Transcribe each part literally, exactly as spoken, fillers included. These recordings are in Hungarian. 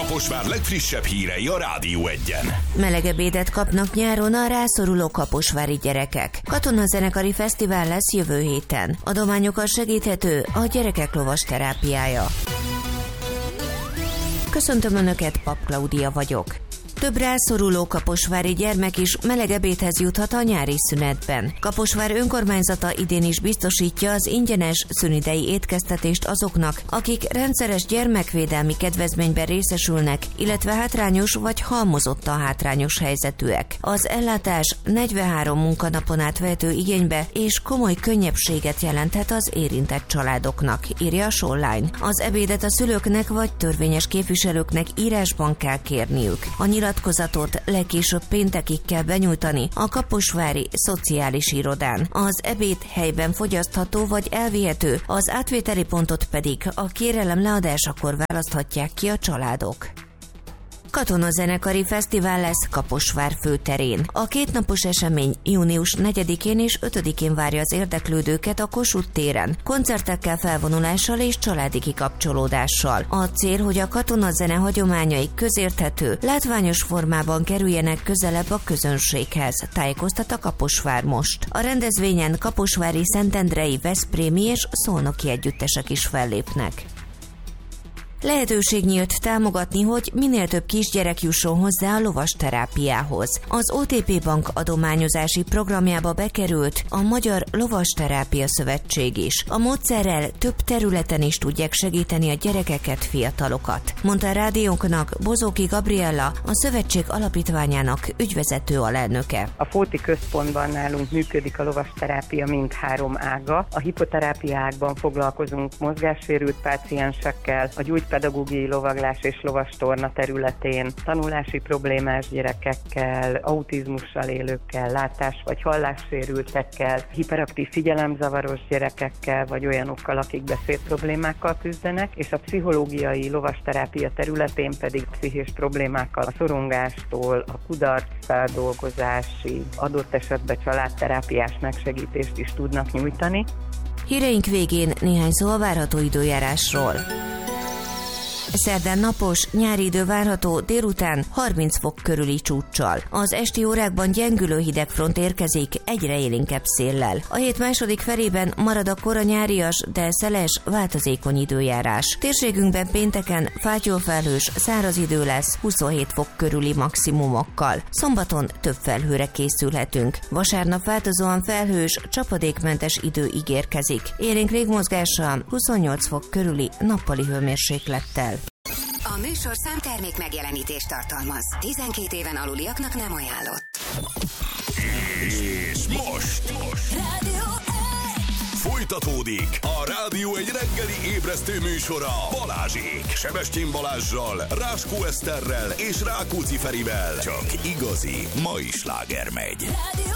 Kaposvár legfrissebb hírei a Rádió Egyen. Melegebb édet kapnak nyáron a rászoruló kaposvári gyerekek. Katonazenekari fesztivál lesz jövő héten. Adományokkal segíthető a gyerekek lovas terápiája. Köszöntöm Önöket, Pap Klaudia vagyok. Több rászoruló kaposvári gyermek is meleg ebédhez juthat a nyári szünetben. Kaposvár önkormányzata idén is biztosítja az ingyenes szünidei étkeztetést azoknak, akik rendszeres gyermekvédelmi kedvezményben részesülnek, illetve hátrányos vagy halmozottan hátrányos helyzetűek. Az ellátás negyvenhárom munkanapon át vehető igénybe és komoly könnyebbséget jelenthet az érintett családoknak, írja a Showline. Az ebédet a szülőknek vagy törvényes képviselőknek írásban kell kérniük. A nyilatkozatot legkésőbb péntekig kell benyújtani a kaposvári szociális irodán. Az ebéd helyben fogyasztható vagy elvihető, az átvételi pontot pedig a kérelem leadásakor választhatják ki a családok. Katonazenekari fesztivál lesz Kaposvár főterén. A kétnapos esemény június negyedikén és ötödikén várja az érdeklődőket a Kossuth téren, koncertekkel, felvonulással és családi kikapcsolódással. A cél, hogy a katonazene hagyományai közérthető, látványos formában kerüljenek közelebb a közönséghez, tájékoztat a Kaposvár most. A rendezvényen kaposvári, szentendrei, veszprémi és szolnoki együttesek is fellépnek. Lehetőség nyílt támogatni, hogy minél több kisgyerek jusson hozzá a lovas terápiához. Az o té pé Bank adományozási programjába bekerült a Magyar Lovasterápia Szövetség is. A módszerrel több területen is tudják segíteni a gyerekeket, fiatalokat, mondta a rádiónknak Bozóki Gabriella, a szövetség alapítványának ügyvezető alelnöke. A Fóti központban nálunk működik a lovasterápia mindhárom ága. A hipoterápia ágban foglalkozunk mozgássérült páciensekkel, a gyógy pedagógiai lovaglás és lovastorna területén, tanulási problémás gyerekekkel, autizmussal élőkkel, látás- vagy hallássérültekkel, hiperaktív figyelemzavaros gyerekekkel, vagy olyanokkal, akik beszédproblémákkal küzdenek, és a pszichológiai lovasterápia területén pedig pszichés problémákkal, a szorongástól, a kudarc feldolgozási, adott esetben családterápiás megsegítést is tudnak nyújtani. Híreink végén néhány szó a várható időjárásról. Szerdán napos, nyári idő várható, délután harminc fok körüli csúccsal. Az esti órákban gyengülő hidegfront érkezik, egyre élénkebb széllel. A hét második felében marad a kora nyárias, de szeles, változékony időjárás. Térségünkben pénteken fátyolfelhős, száraz idő lesz, huszonhét fok körüli maximumokkal. Szombaton több felhőre készülhetünk. Vasárnap változóan felhős, csapadékmentes idő ígérkezik. Élénk légmozgással, huszonnyolc fok körüli nappali hőmérséklettel. A műsor számtermék megjelenítést tartalmaz. tizenkét éven aluliaknak nem ajánlott. És most, most. Rádió Folytatódik a Rádió egy reggeli ébresztő műsora Balázsék. Sebestyén Balázssal, Ráskó Eszterrel és Rákóczi Ferivel. Csak igazi mai sláger megy.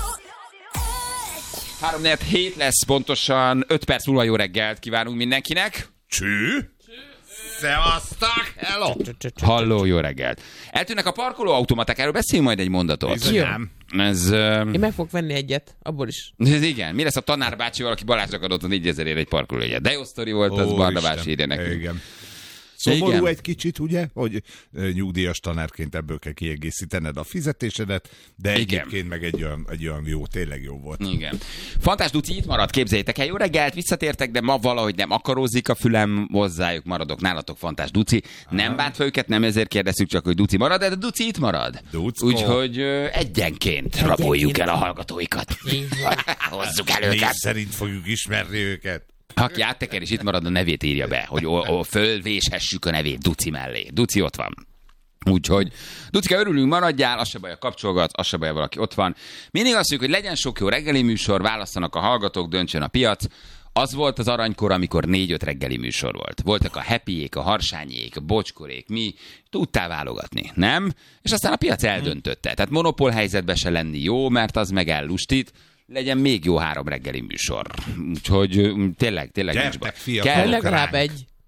három negyven hét lesz pontosan, öt perc múlva jó reggelt kívánunk mindenkinek. Cső? Szevasztok! Hello! Halló, jó reggelt! Eltűnnek a parkolóautomaták, erről beszéljünk majd egy mondatot. Bizonyám. Ez... Uh... Én meg fogok venni egyet, abból is. Ez igen. Mi lesz a tanárbácsival, aki Balázsnak adott a négyezerért egy parkolójegyet? De jó sztori volt, Ó, az Barna bácsi ide nekünk. Igen. Szomorú igen. egy kicsit, ugye, hogy nyugdíjas tanárként ebből kell kiegészítened a fizetésedet, de igen. Egyébként meg egy olyan, egy olyan jó, tényleg jó volt. Igen. Fantás Duci itt marad, képzeljétek el, jó reggelt, visszatértek, de ma valahogy nem akarózik a fülem, hozzájuk maradok, nálatok Fantás Duci. Nem bánt fel őket, nem ezért kérdezzük csak, hogy Duci marad, de Duci itt marad. Ducko. Úgyhogy ö, egyenként raboljuk el a hallgatóikat. Hozzuk el Név őket. szerint fogjuk ismerni őket. Aki átteker és itt marad, a nevét írja be, hogy o- o- fölvéshessük a nevét Duci mellé. Duci ott van. Úgyhogy, Ducika, örülünk, maradjál, az se baj, a kapcsolgat, az se baj, valaki ott van. Mindig azt mondjuk, hogy legyen sok jó reggeli műsor, válasszanak a hallgatók, döntsön a piac. Az volt az aranykor, amikor négy-öt reggeli műsor volt. Voltak a Happyék, a Harsányék, a Bocskorék, mi tudtál válogatni, nem? És aztán a piac eldöntötte. Tehát monopól helyzetbe se lenni jó, mert az meg ellustít. Legyen még jó három reggeli műsor. Úgyhogy tényleg, tényleg nincs baj. Gyertek, fiatalok, Kell legalább ránk. egy.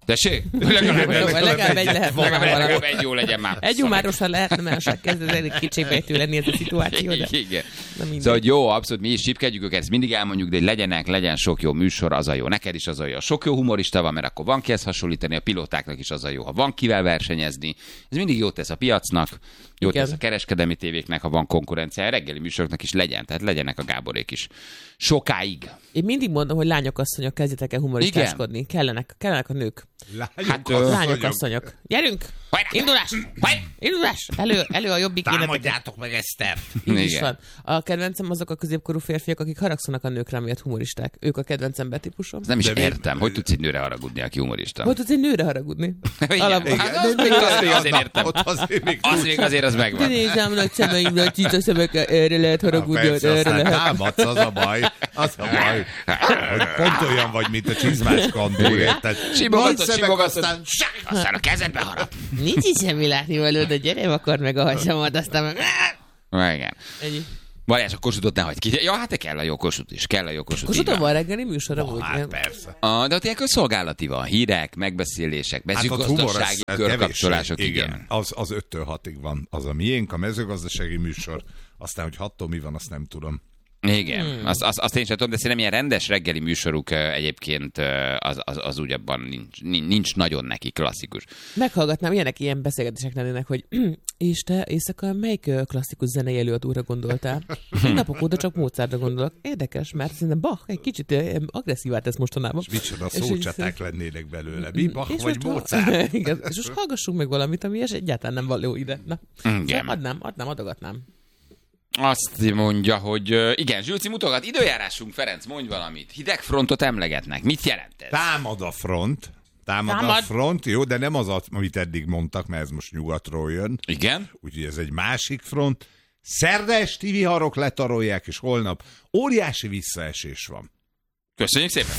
Tessék? Legalább, Legalább, legalább egy lehet legalább, volna legalább valami. egy jó legyen már. Egy humárosan lehetne, mert most kezd ez elég kétségbejtő lenni ez a szituáció, de Igen. na mindegy. Szóval hogy jó, abszolút mi is csipkedjük őket, ezt mindig elmondjuk, de hogy legyenek, legyen sok jó műsor, az a jó. Neked is az a jó. Sok jó humorista van, mert akkor van kihez hasonlítani, a pilótáknak is az a jó, ha van kivel versenyezni. Ez mindig jót tesz a piacnak, jót Igen. tesz a kereskedelmi tévéknek, ha van konkurencia, a reggeli műsoroknak is legyen, tehát legyenek a Gáborék is. Sokáig. Én mindig mondom, hogy lányok, asszonyok, kezdjetek el humoristáskodni. Kellenek, kellenek a nők. Lányok, Hát, ö, asszonyok. Lányok, asszonyok. Gyerünk! Hajrá! Indulás! Indulás! Elő, elő a jobbik énetek. Támadjátok meg Esztert! Így is Igen. van. A kedvencem azok a középkorú férfiak, akik haragszanak a nőkre, miatt humoristák. Ők a kedvencem betípusom. Ez nem is De mi- értem, hogy tudsz egy nőre haragudni, aki humorista. Hogy tudsz egy nőre haragudni? Igen. Alapból. Hát az még az még azért értem. Ott azért még Az még azért az megvan. Nézem nagy szemeimre, csíta szemekkel, erre lehet haragudni, Persze, erre aztán lehet. támadsz, az a baj. Az a baj. Hogy pont olyan vagy, mint a csizmás kandúr, érted? Simogatod, Nagy szemek, simogatod. aztán Aztán a kezedbe harap. Nincs is semmi látnivaló, de gyere, akar meg a hasamat, aztán meg... Igen. Ennyi. Balázs, a Kossuthot ne hagyd ki. Ja, hát kell a jó Kossuth is, kell a jó Kossuth. Kossuthon így van. van reggeli műsor, amúgy. Hát persze. A, de ott ilyen közszolgálati van, hírek, megbeszélések, Hát ott humor, mezőgazdasági ez körkapcsolások, kevéssé. igen. Az, az öttől hatig van. Az a miénk, a mezőgazdasági műsor. Aztán, hogy hattól mi van, azt nem tudom. Igen, Hmm. azt, azt, azt én sem tudom, de szerintem ilyen rendes reggeli műsoruk ö, egyébként ö, az, az, az úgy abban nincs, nincs, nincs nagyon neki klasszikus. Meghallgatnám, ilyenek ilyen beszélgetések lennének, hogy és te éjszaka melyik ö, klasszikus zenei előadóra gondoltál? Én napok óta csak Mozartra gondolok. Érdekes, mert szerintem Bach egy kicsit ö, agresszívát tesz mostanában. Micsoda És így szócsaták lennének belőle. Mi, Bach és vagy most ha- Mozart? Igen, és most hallgassunk meg valamit, ami és egyáltalán nem való ide. Na, Igen. adnám, adnám, adogatnám. Azt mondja, hogy ö, igen, Zsülci mutogat, időjárásunk, Ferenc, mondj valamit. Hideg frontot emlegetnek. Mit jelent ez? Támad a front. Támad, Támad. a front, jó, de nem az, amit eddig mondtak, mert ez most nyugatról jön. Igen? Úgyhogy ez egy másik front. Szerda esti viharok letarolják, és holnap óriási visszaesés van. Köszönjük szépen!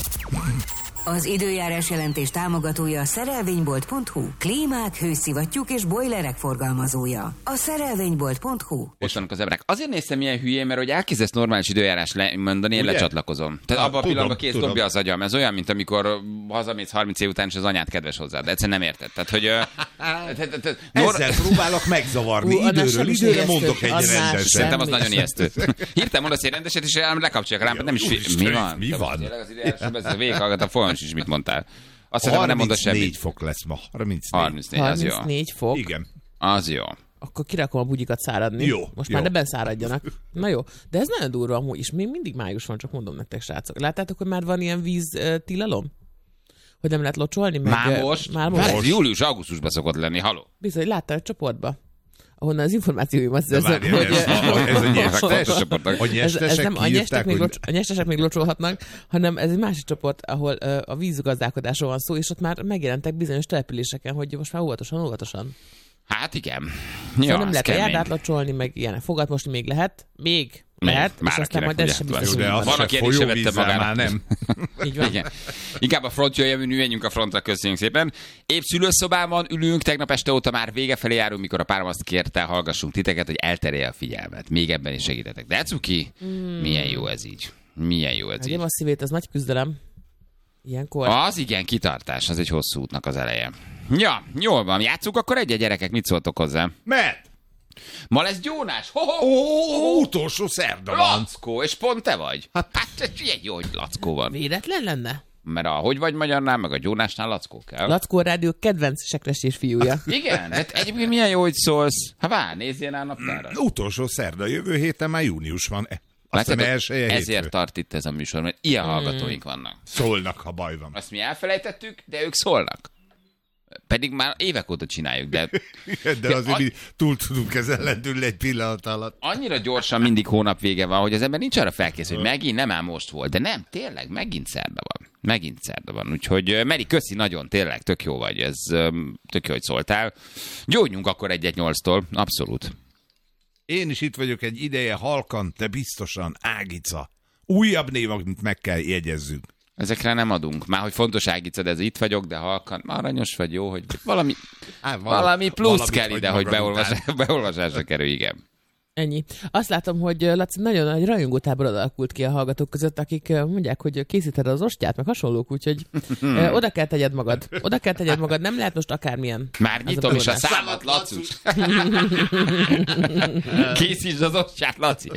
Az időjárás jelentés támogatója a szerelvénybolt pont hu. Klímák, hőszivattyúk és bojlerek forgalmazója. A szerelvénybolt pont hu. Ott vannak az emberek. Azért néztem ilyen hülyén, mert hogy elkezdesz normális időjárás le- mondani, én Ugye? lecsatlakozom. Tehát Ah, abban a tudom, pillanatban kész tudom. dobja az agyam. Ez olyan, mint amikor hazamész harminc év után, és az anyád kedves hozzád. De egyszerűen nem érted. Tehát, hogy... ö, tehát- tehát- tehát- nor- Ezzel próbálok megzavarni. Ú, annál Időről semmi időre sem mondok egy ijesztő. Annál rendeset. Szerintem az Semmi. nagyon ijesztő. Hirtelen mondasz egy rendeset, és ám lekapcsolják rám, nem is fi- Úristen, mi van? mi van? Tényleg az időjárásról beszél, végighallgatom, folyamatosan is mit mondtál. Azt hiszem, nem mondod semmit. harmincnégy fok lesz ma. harmincnégy. harmincnégy, az jó. harmincnégy fok. Igen. Az jó. Akkor kirakom a bugyikat száradni. Jó, Most jó. már ne benszáradjanak. Na jó, de ez nagyon durva amúgy, és még mindig május van, csak mondom nektek, srácok. Láttátok, hogy már van ilyen víz uh, tilalom? Hogy nem lehet locsolni? Meg, Már ö, most? Már Várj, most. július, augusztusban szokott lenni, haló. Bizony, láttál egy csoportba, ahonnan az információim azt De hiszem, várjál, hogy... ez, a, ez a nyestes. Csoportnak. A Ez, ez nyestesek nem, a nyestek, kiírták, még hogy... locs, a nyestesek még locsolhatnak, hanem ez egy másik csoport, ahol uh, a vízgazdálkodásról van szó, és ott már megjelentek bizonyos településeken, hogy most már óvatosan, óvatosan. Hát igen. Szóval Ja, nem ez lehet a kemény. járdát locsolni, meg ilyenek. Fogat most még lehet, még Még, lehet, már és aztán akinek majd ez ugye sem van. biztos, Jó, de hogy az Van, se aki el is se vette folyóvízzel magára. már nem. így van. Igen. Inkább a front jöjjön, menjünk a frontra, köszönjük szépen. Épp szülőszobában ülünk, tegnap este óta már vége felé járunk, mikor a párom azt kérte, hallgassunk titeket, hogy elterelje a figyelmet. Még ebben is segítetek. De cuki, milyen jó ez így. Milyen jó ez Ugye így. a szívét, az nagy küzdelem. Ilyenkor. Az igen, kitartás, az egy hosszú útnak az eleje. Ja, jól van, játsszuk akkor egy gyerekek, mit szóltok hozzá? Mert! Ma lesz gyónás, ho-ho! Ó, utolsó szerda van. Lackó, és pont te vagy. Hát, hát ez ilyen jó, hogy Lackó van. Véletlen lenne? Mert a hogy vagy magyarnál, meg a gyónásnál Lackó kell. Lackó Rádió kedvenc sekresés fiúja. Igen, hát egyébként milyen jó, hogy szólsz. Ha vár, nézzél el naptára. Utolsó szerda, jövő héten már június van. Azt hiszem Látjátok, elsője hétfő. ezért tart itt ez a műsor, mert ilyen hallgatóink vannak. Szólnak, ha baj van. Azt mi elfelejtettük, de ők szólnak. Pedig már évek óta csináljuk, de De azért mi túl tudunk ezen lendülni egy pillanat alatt. annyira gyorsan mindig hónap vége van, hogy az ember nincs arra felkészülve, hogy megint nem ám most volt. De nem, tényleg, megint szerda van. Megint szerda van. Úgyhogy ö, Meri, köszi nagyon, tényleg, tök jó vagy. Ez öm, tök jó, hogy szóltál. Gyógyjunk akkor egy nyolctól, abszolút. Én is itt vagyok egy ideje halkan, de biztosan Ágica. Újabb név, amit meg kell jegyezzünk. Ezekre nem adunk. Már hogy fontos Ágica, de ez itt vagyok, de halkan, aranyos vagy, jó, hogy valami, Á, val- valami plusz valamit kell hagy ide, hogy magad beolvasás, után. beolvasásra kerül, igen. Ennyi. Azt látom, hogy Laci, nagyon nagy rajongótáborod alakult ki a hallgatók között, akik mondják, hogy készíted az ostját, meg hasonlók, úgyhogy ö, oda kell tegyed magad. Oda kell tegyed magad, nem lehet most akármilyen. Már nyitom is a számat, Lacus. Készítsd az ostját, Laci.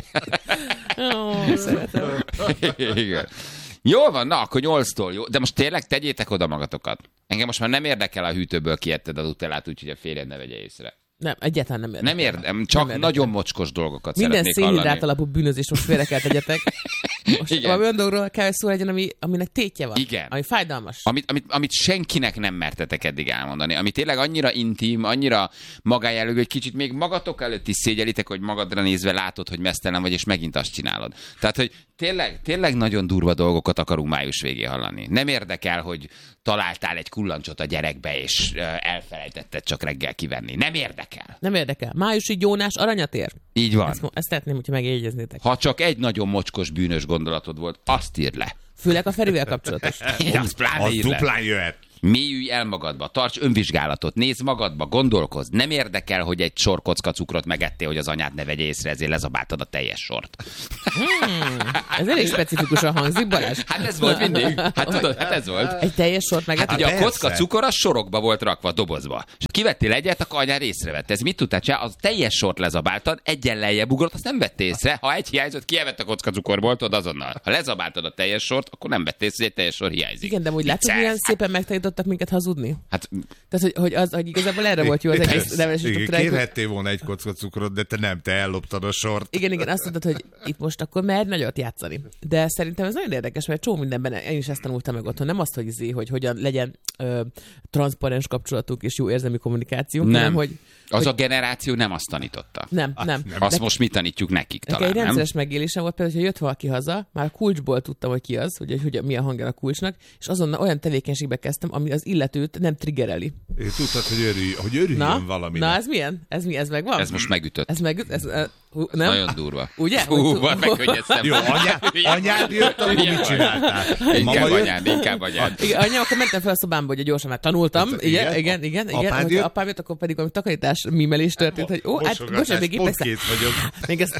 Ó, szeretem. Igen. Jól van, na, akkor nyolctól jó. De most tényleg tegyétek oda magatokat. Engem most már nem érdekel, a hűtőből kietted az Nutellát, úgyhogy a férjed ne vegye észre. Nem, egyáltalán nem érdekel. Nem érdem, csak nem nagyon mocskos dolgokat minden szeretnék hallani. Minden szénhidrát alapú bűnözés most félre kell tegyetek. Most valami olyan dologról kell, hogy szó legyen, ami, aminek tétje van. Igen. Ami fájdalmas. Amit, amit, amit senkinek nem mertetek eddig elmondani. Ami tényleg annyira intim, annyira magájellegű, hogy kicsit még magatok előtt is szégyelitek, hogy magadra nézve látod, hogy meztelen vagy, és megint azt csinálod. Tehát, hogy tényleg, tényleg nagyon durva dolgokat akarunk május végén hallani. Nem érdekel, hogy találtál egy kullancsot a gyerekbe, és elfelejtetted csak reggel kivenni. Nem érdekel. Nem érdekel. Májusi gyónás aranyat ér. Így van. Ezt, ezt szeretném, hogyha megjegyeznétek. Ha csak egy nagyon mocskos bűnös gondolatod volt, azt írd le. Főleg a Ferivel kapcsolatos. Azt pláne Az írd le. duplán jöhet. Mélyülj el magadba, tarts önvizsgálatot, nézd magadba, gondolkozz. Nem érdekel, hogy egy sor kocka cukrot megettél, hogy az anyád ne vegye észre, ezért lezabáltad a teljes sort. Hmm, ez elég specifikusan hangzik, Balázs. Hát ez volt mindig. Hát tudod, hát ez volt. Egy teljes sort megettél? Hát ugye a persze. kocka cukor az sorokba volt rakva, dobozba. És kivettél egyet, akkor anyád észrevette. Ez mit tudtál csinálni? Az teljes sort lezabáltad, egyen lejjebb ugrott, azt nem vettél észre. Ha egy hiányzott, kievett a kocka cukorból, tudod azonnal. Ha lezabáltad a teljes sort, akkor nem vettél észre, hogy egy teljes sor hiányzik. Igen, de hogy látod, Vicces. milyen szépen megtanítottak minket hazudni? Hát Tehát, hogy, hogy, az, hogy igazából erre volt jó az egész nevelési Igen, struktúrájuk. kérhettél volna egy kocka cukrot, de te nem, te elloptad a sort. Igen, igen, azt mondtad, hogy itt most akkor merj nagyot játszani. De szerintem ez nagyon érdekes, mert csomó mindenben én is ezt tanultam meg otthon. Nem azt, hogy, izé, hogy hogyan legyen ö, transzparens kapcsolatunk és jó érzelmi kommunikáció, nem. hanem hogy... Az hogy... a generáció nem azt tanította. Nem, nem. nem. Azt De... most mi tanítjuk nekik Nekem talán, egy nem? rendszeres megélésem volt például, hogy jött valaki haza, már a kulcsból tudtam, hogy ki az, hogy, hogy milyen hangja a kulcsnak, és azonnal olyan tevékenységbe kezdtem, ami az illetőt nem triggereli. Én tudtad, hogy, örülj, hogy örüljön Na, valaminek. na ez milyen? Ez mi? Ez megvan? Ez most megütött. Ez meg... Ez, ez, hú, nem? Nagyon durva. Ugye? Hú, Hogy- van megkönnyeztem. Jó, anyá, anyád jött, akkor Hülye mit vagy. csináltál? Inkább Mama jött? anyád, inkább anyád. Igen, anya, akkor mentem fel a szobámba, hogy gyorsan már tanultam. Hát, Igen, igen. igen, igen. igen. Apád Hogyha jött? apám jött, akkor pedig valami takarítás, mimelés történt, hogy ó, hát Mosogatás, bocsánat, még épp pont ezt, kész vagyok. még ezt,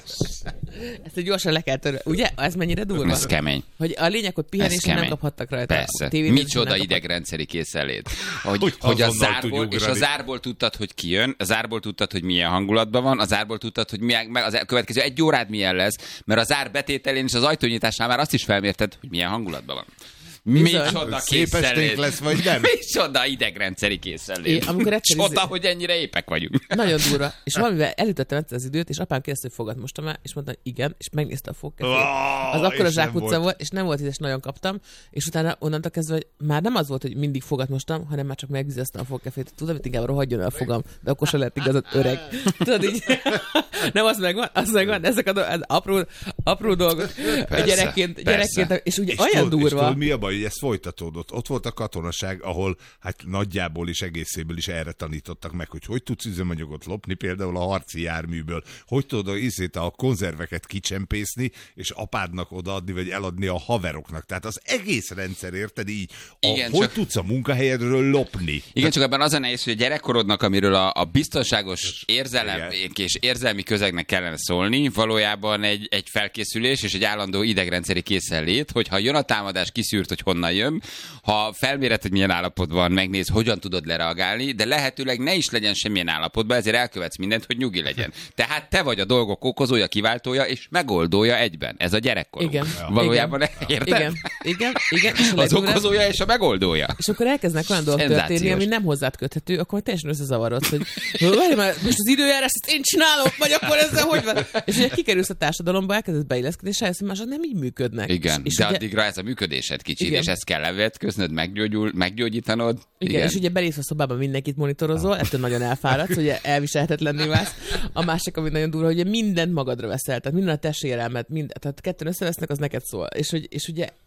ezt egy gyorsan le kell törni. Ugye? Ez mennyire durva? Ez kemény. Hogy a lényeg, hogy pihenés, Ez és nem kemény. kaphattak rajta. Persze. A tévénézésben Micsoda nem kaphattak. idegrendszeri készenlét. Hogy, Hogy hogy a azonnal tud zárból, és a ugrani. zárból tudtad, hogy ki jön, a zárból tudtad, hogy milyen hangulatban van, a zárból tudtad, hogy milyen, meg az következő egy órád milyen lesz, mert a zár betételén és az ajtónyitásnál már azt is felmérted, hogy milyen hangulatban van. Micsoda Szép esténk készenlét. lesz, vagy nem? Micsoda idegrendszeri készenlét. Én, amikor egyszer Csoda, izé- hogy ennyire épek vagyunk. Nagyon durva. És valamivel elütöttem egyszer az időt, és apám kérdezte, hogy fogad mostam el, és mondta, igen, és megnézte a fogkefét. Oh, Az akkor a és nem zsákutca volt. volt, és nem volt, és nagyon kaptam, és utána onnantól kezdve, hogy már nem az volt, hogy mindig fogat mostam, hanem már csak megvizeztem a fogkefét. Tudod, hogy inkább rohadjon el a fogam, de akkor se lett igazad öreg. Tudod, így, nem az megvan, az megvan, ezek a do- az apró, apró dolgok. Persze, gyerekként, persze. gyerekként, és ugye És olyan tudod, és durva. tudod, mi a baj, hogy ez folytatódott. Ott volt a katonaság, ahol hát nagyjából is egészéből is erre tanítottak meg, hogy hogy tudsz üzemanyagot lopni, például a harci járműből, hogy tudod a, ízét, a konzerveket kicsempészni, és apádnak odaadni, vagy eladni a haveroknak. Tehát az egész rendszer, érted így? A, Igen, hogy csak- tudsz a munkahelyedről lopni? Igen, csak ebben az a nehéz, hogy a gyerekkorodnak, amiről a, a biztonságos érzelem és érzelmi közegnek kellene szólni, valójában egy, egy felkészülés és egy állandó idegrendszeri készenlét, hogyha jön a támadás, kiszűrt, hogy honnan jön, ha felméred, hogy milyen állapotban, megnéz, hogyan tudod lereagálni, de lehetőleg ne is legyen semmilyen állapotban, ezért elkövetsz mindent, hogy nyugi legyen. Tehát te vagy a dolgok okozója, kiváltója és megoldója egyben. Ez a gyerekkorunk. Igen. Valójában Igen. érted? Igen, igen, igen. És a Az legdurvább- okozója és a megoldója. És akkor elkezdnek olyan dolgok Szenzációs. történni, ami nem hozzád köthető, akkor teljesen összezavarodsz, hogy várj már, most az időjárás, ezt én csinálom, vagy akkor ezzel hogy van? És ugye kikerülsz a társadalomba, elkezdesz beilleszkedni, és rájössz, hogy mások nem így működnek. Igen, és, és de ugye, addigra ez a működésed kicsit, Igen. és ezt kell levetköznöd, meggyógyul, meggyógyítanod. igen, Igen. és ugye belépsz a szobába, mindenkit monitorozol, ettől nagyon elfáradsz, ugye elviselhetetlenné válsz. A másik, ami nagyon durva, hogy ugye mindent magadra veszel, tehát minden a testsérelmet, mind, tehát ketten összevesznek, az neked szól. És, hogy, és ugye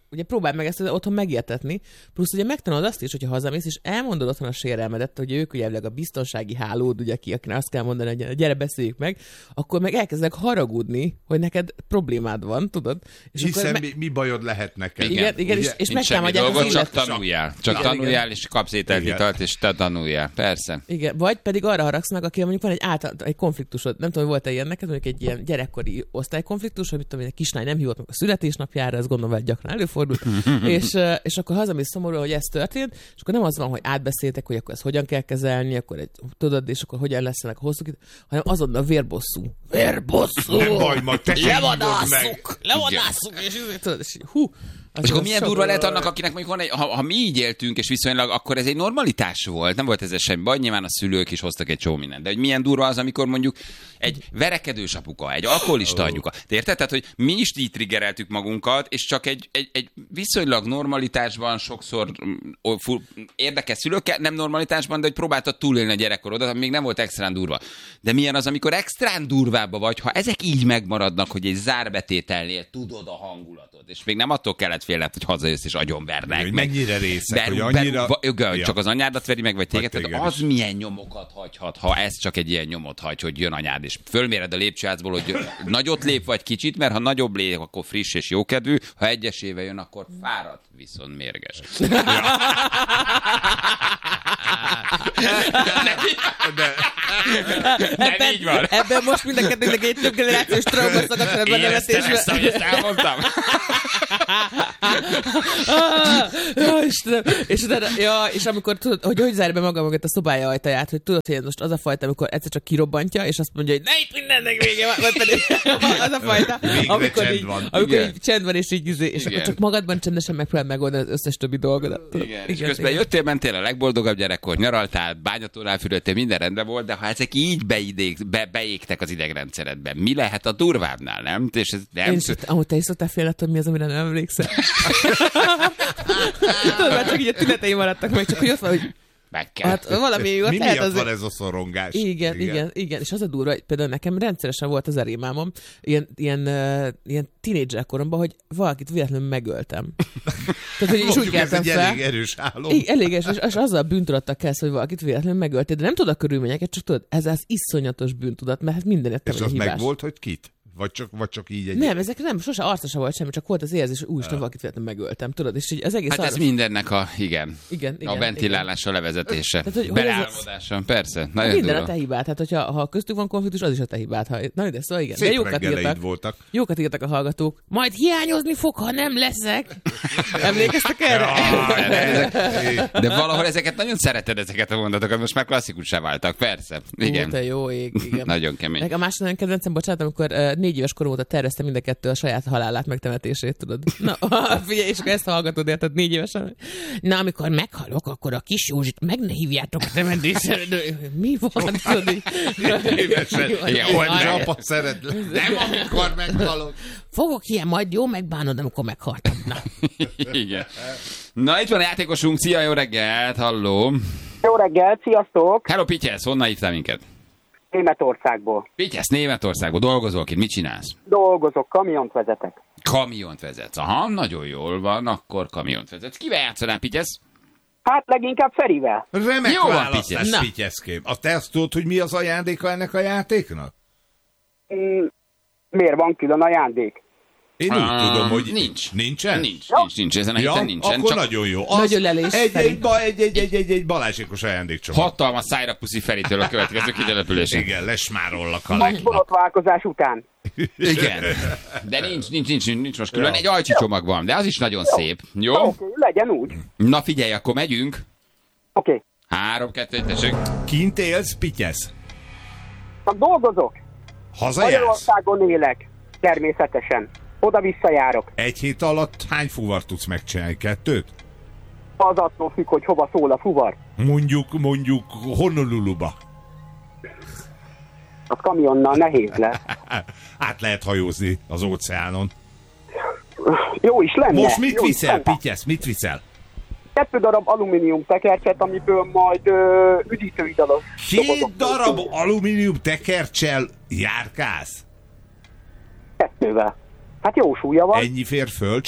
ugye próbáld meg ezt otthon megértetni, plusz ugye megtanulod azt is, hogyha hazamész, és elmondod otthon a sérelmedet, hogy ők ugye a biztonsági hálód, ugye ki, akinek azt kell mondani, hogy gyere, beszéljük meg, akkor meg elkezdek haragudni, hogy neked problémád van, tudod? És Hiszen akkor mi, mi bajod lehet neked? Igen, igen, és, és megtámadják az dolgot, illet... csak tanuljál. Csak igen, tanuljál, igen. és kapsz ételt, és te tanuljál. Persze. Igen, vagy pedig arra haragsz meg, akivel mondjuk van egy, által, egy konfliktusod. Nem tudom, hogy volt-e ilyen neked, mondjuk egy ilyen gyerekkori osztálykonfliktus, hogy mit tudom, egy kislány nem hívott meg a születésnapjára, ez gondolom, hogy gyakran előfordult, és, és akkor hazamész szomorú, hogy ez történt, és akkor nem az van, hogy átbeszéltek, hogy akkor ezt hogyan kell kezelni, akkor egy, tudod, és akkor hogyan lesz ennek a hosszú, hanem azonnal vérbosszú. Vérbosszú! Nem baj, majd te sem levadásszuk! Levadásszuk! És, tudod, és hú, és akkor milyen durva lehet annak, akinek mondjuk van egy, ha, ha mi így éltünk, és viszonylag, akkor ez egy normalitás volt, nem volt ezzel semmi baj, nyilván a szülők is hoztak egy csomó mindent. De hogy milyen durva az, amikor mondjuk egy verekedős apuka, egy alkoholista anyuka. De érted? Tehát, hogy mi is így triggereltük magunkat, és csak egy, egy, egy viszonylag normalitásban sokszor ó, full, érdekes szülőkkel, nem normalitásban, de hogy próbáltad túlélni a gyerekkorodat, ami még nem volt extrán durva. De milyen az, amikor extrán durvába vagy, ha ezek így megmaradnak, hogy egy zárbetételnél tudod a hangulatot, és még nem attól kellett félned, hogy hazajössz és agyonvernek. Hogy mennyire részek, berú, hogy annyira... Berú, berú, ja. Csak az anyádat veri meg, vagy téged, vagy tehát az milyen nyomokat hagyhat, ha ez csak egy ilyen nyomot hagy, hogy jön anyád, és fölméred a lépcsőházból, hogy nagyot lép vagy kicsit, mert ha nagyobb lép, akkor friss és jókedvű, ha egyesével jön, akkor fáradt, viszont mérges. Ja. De, de így van. Ebben most mind a kettőnek egy több generációs trauma szakadt ebben a nevetésben. Ezt, ezt, ezt elmondtam. Ja, Istenem. És, utána, ja, és amikor tudod, hogy hogy zárja be maga magát a szobája ajtaját, hogy tudod, hogy most az a fajta, amikor egyszer csak kirobbantja, és azt mondja, hogy ne itt mindennek vége van, vagy pedig az a fajta, amikor, csend így, van. amikor így csend van, és így és akkor csak magadban csendesen megpróbál megoldani az összes többi dolgodat. Igen, igen, és közben igen. Jöttél, mentél a legboldogabb gyerekkor, nyaraltál, bányatórán fürödtél, minden rendben volt, de ha ezek így beidék, be, beégtek az idegrendszeredben, mi lehet a durvábbnál, nem? És ez nem Én is, ahogy te is szoktál félni, hogy mi az, amire nem emlékszel. Tudod, már csak így a tünetei maradtak meg, csak hogy ott van, hogy meg kell. Hát valami ott mi lehet miatt azért... van ez a szorongás? Igen, igen, igen, igen. És az a durva, hogy például nekem rendszeresen volt az a rémálmom, ilyen, ilyen, uh, ilyen tínédzser koromban, hogy valakit véletlenül megöltem. Tehát, hogy is úgy keltem fel. Elég erős álom. Igen, elég erős, és, és azzal bűntudattal kezd, hogy valakit véletlenül megöltél. De nem tudod a körülményeket, csak tudod, ez az iszonyatos bűntudat, mert hát mindenért te és vagy az hibás. meg volt, hogy kit? Vagy csak, vagy csak így egy... Nem, ezek nem, sose arca sem volt semmi, csak volt az érzés, hogy úristen, valakit véletlenül megöltem, tudod? És így az egész hát ez arra... mindennek a, igen, igen, igen a ventilálása, igen. Levezetése, tehát, hogy, beleálmodása, hogy persze. Nagyon minden durva. a te hibád, hát hogyha ha köztük van konfliktus, az is a te hibád. Ha... Na, de szóval igen, szép de jókat írtak. voltak. Jókat írtak a hallgatók. Majd hiányozni fog, ha nem leszek. Emlékeztek erre? Ja, de valahol ezeket nagyon szereted, ezeket a mondatokat, most már klasszikussá váltak, persze. Igen. Ó, te jó ég, igen. Nagyon kemény. Meg a másik nagyon kedvencem, bocsánat, amikor uh, négy éves korom óta terveztem mind a kettő a saját halálát, megtemetését, tudod. Na, figyelj, és akkor ezt hallgatod, érted négy évesen. Na, amikor meghalok, akkor a kis Józsit meg ne hívjátok a temetésre. Mi van, tudod? Évesen. Igen, hogy apa szeretlek. Nem, amikor meghalok. Fogok ilyen, majd jó megbánod, amikor meghaltam. Na. Igen. Na, itt van a játékosunk. Szia, jó reggelt, halló. Jó reggelt, sziasztok! Hello, Pityesz, honnan hívtál minket? Németországból. Pityesz, Németországból. Dolgozol ki, mit csinálsz? Dolgozok, kamiont vezetek. Kamiont vezetsz. Aha, nagyon jól van, akkor kamiont vezetsz. Kivel játszanál, Pityesz? Hát leginkább Ferivel. Remek Jó van, választás, Pityesz. Pityeszkém. A te azt tudod, hogy mi az ajándéka ennek a játéknak? Mm, miért van külön ajándék? Én úgy Ah, tudom, hogy nincs. Nincsen? Nincs, nincs, nincs. Ezen a Ja, héten nincsen. akkor Csak nagyon jó. Az Nagyon lelés, egy, Feri. egy, ba- egy, egy, egy, egy, egy balázsékos ajándékcsomag. hatalmas szájra puszi Feritől a következő kitelepülésen. Igen, lesmárollak a Nagy legjobb. borotválkozás után. Igen. De nincs, nincs, nincs, nincs most külön. Egy ajcsi csomag van, de az is nagyon szép. Jó? Oké, okay, legyen úgy. Na figyelj, akkor megyünk. Oké. Okay. Három, kettő, tessék. Kint élsz, Pityesz? Csak dolgozok. Hazajársz? Magyarországon élek. Természetesen. Oda-vissza járok. Egy hét alatt hány fuvart tudsz megcsinálni? Kettőt? Az attól függ, hogy hova szól a fuvar. Mondjuk, mondjuk Honoluluba. Az kamionnal nehéz lesz. Át lehet hajózni az óceánon. Jó is lenne. Most mit Jó is viszel, lenne. Pityesz? Mit viszel? Kettő darab alumínium tekercset, amiből majd ö, üdítőidalos. Két darab alumínium tekerccsel járkálsz? Kettővel. Hát jó súlya van. Ennyi fér föl csak?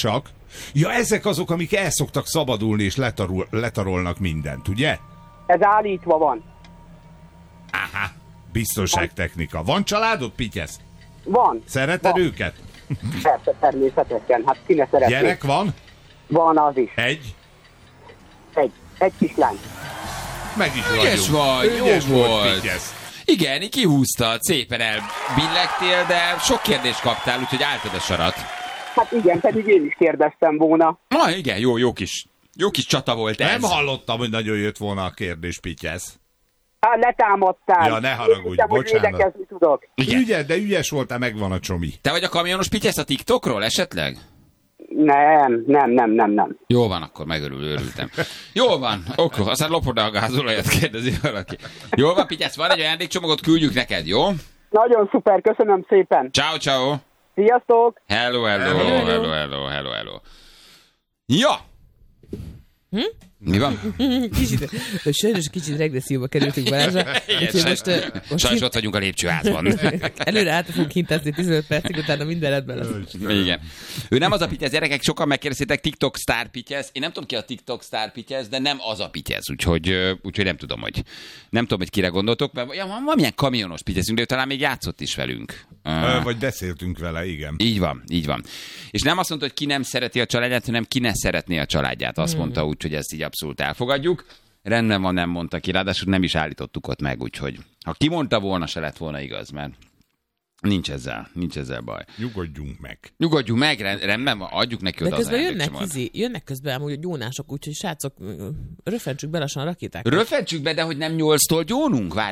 Ja, ezek azok, amik el szoktak szabadulni, és letarul, letarolnak mindent, ugye? Ez állítva van. Aha, biztonságtechnika. Van családod, Pityesz? Van. Szereted van. őket? Persze, természetesen. Hát ki ne szeretné. Gyerek van? Van az is. Egy? Egy. Egy kislány. Meg is Ügyes vagy, jó Ügyes volt, volt. Pityesz. Igen, így kihúztad, szépen elbillegtél, de sok kérdést kaptál, úgyhogy álltad a sarat. Hát igen, pedig én is kérdeztem volna. Na igen, jó, jó kis, jó kis csata volt ez. Nem hallottam, hogy nagyon jött volna a kérdés, Pityesz. Hát letámadtál. Ja, ne haragudj, Hittem, hogy bocsánat. védekezni tudok. Igen. Ügyes, de ügyes voltál, megvan a csomi. Te vagy a kamionos Pityesz a TikTokról esetleg? Nem, nem, nem, nem, nem. Jó van, akkor megörül, örültem. Jó van, oké, aztán lopod a gázolajat, kérdezi valaki. Jó van, Pityesz, van egy ajándékcsomagot, küldjük neked, jó? Nagyon szuper, köszönöm szépen. Ciao, ciao. Sziasztok! Hello, hello, hello, hello, hello, hello, hello. Ja! Hm? Mi van? Kicsit, sajnos kicsit regresszióba kerültünk Balázsra. Úgyhogy most, uh, most Sajnos ott vagyunk a lépcsőházban. előre át fogunk kintázni tizenöt percig, utána minden rendben lesz. Igen. Ő nem az a Pityesz, gyerekek, sokan megkérdeztétek, TikTok sztár Pityesz. Én nem tudom ki a TikTok sztár Pityesz, de nem az a Pityesz, úgyhogy, ö, úgyhogy nem tudom, hogy nem tudom, hogy kire gondoltok, mert ja, van valamilyen kamionos Pityeszünk, de ő talán még játszott is velünk. Ö, vagy beszéltünk vele, igen. Így van, így van. És nem azt mondta, hogy ki nem szereti a családját, hanem ki ne szeretné a családját. Azt hmm. mondta úgy, hogy ezt így abszolút elfogadjuk. Rendben van, nem mondta ki, ráadásul nem is állítottuk ott meg, úgyhogy ha kimondta volna, se lett volna igaz, mert nincs ezzel, nincs ezzel baj. Nyugodjunk meg. Nyugodjunk meg, rendben van, adjuk neki De oda az közben jönnek, ajándékcsomagot. izi, jönnek közben amúgy a gyónások, úgyhogy srácok, röfentsük be lassan a rakétákat. Röfentsük be, de hogy nem nyolctól gyónunk, várj.